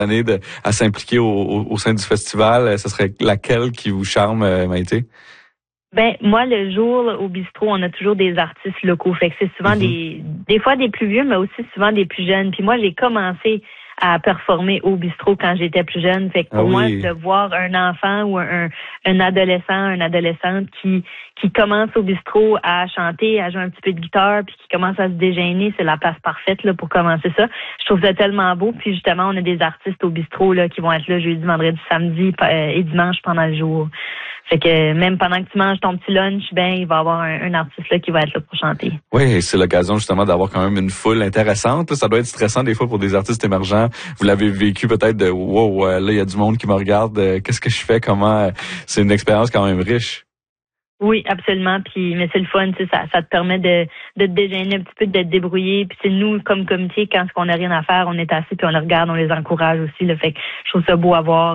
année à s'impliquer au sein du festival, ce serait laquelle qui vous charme, Maïté? Ben moi, le jour là, au bistrot, on a toujours des artistes locaux. Fait que c'est souvent des fois des plus vieux, mais aussi souvent des plus jeunes. Puis moi, j'ai commencé à performer au bistrot quand j'étais plus jeune. Fait que pour moi, de voir un enfant ou un adolescent, une adolescente qui commence au bistrot à chanter, à jouer un petit peu de guitare, puis qui commence à se dégainer, c'est la place parfaite là pour commencer ça. Je trouve ça tellement beau. Puis justement, on a des artistes au bistrot là qui vont être là jeudi, vendredi, samedi et dimanche pendant le jour. Fait que même pendant que tu manges ton petit lunch, ben il va y avoir un artiste là qui va être là pour chanter. Oui, c'est l'occasion justement d'avoir quand même une foule intéressante. Ça doit être stressant des fois pour des artistes émergents. Vous l'avez vécu peut-être de wow, là il y a du monde qui me regarde. Qu'est-ce que je fais? Comment? C'est une expérience quand même riche. Oui, absolument. Puis, mais c'est le fun, tu sais, ça te permet de te dégainer un petit peu, de te débrouiller. Puis c'est nous, comme comité, quand on n'a rien à faire, on est assis puis on les regarde, on les encourage aussi. Là, fait que je trouve ça beau à voir.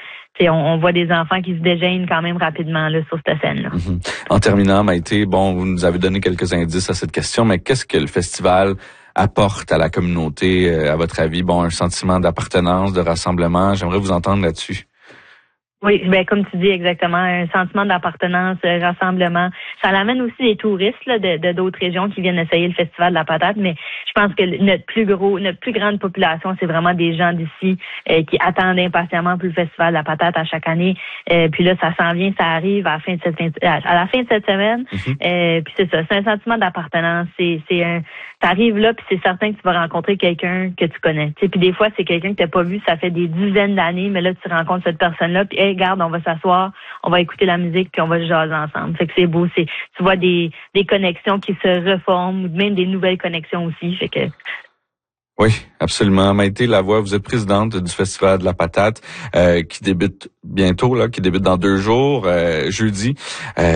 On voit des enfants qui se dégainent quand même rapidement là, sur cette scène-là. En terminant, Maïté, vous nous avez donné quelques indices à cette question, mais qu'est-ce que le festival apporte à la communauté, à votre avis? Un sentiment d'appartenance, de rassemblement. J'aimerais vous entendre là-dessus. Oui, ben comme tu dis exactement, un sentiment d'appartenance, rassemblement. Ça l'amène aussi des touristes là, de d'autres régions qui viennent essayer le festival de la patate, mais je pense que notre plus grande population, c'est vraiment des gens d'ici qui attendent impatiemment pour le festival de la patate à chaque année. Puis là, ça s'en vient, ça arrive à la fin de cette semaine. Puis c'est ça, c'est un sentiment d'appartenance. T'arrives là, puis c'est certain que tu vas rencontrer quelqu'un que tu connais. Puis des fois, c'est quelqu'un que t'as pas vu, ça fait des dizaines d'années, mais là, tu rencontres cette personne-là, puis hey, regarde, on va s'asseoir, on va écouter la musique, puis on va jaser ensemble. Fait que c'est beau, tu vois des connexions qui se reforment, ou même des nouvelles connexions aussi. Fait que oui, absolument. Maïté Lavoie, vous êtes présidente du Festival de la Patate qui débute bientôt, là, qui débute dans 2 jours, jeudi.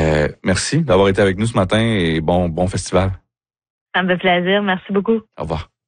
Merci d'avoir été avec nous ce matin et bon festival. Ça me fait plaisir. Merci beaucoup. Au revoir.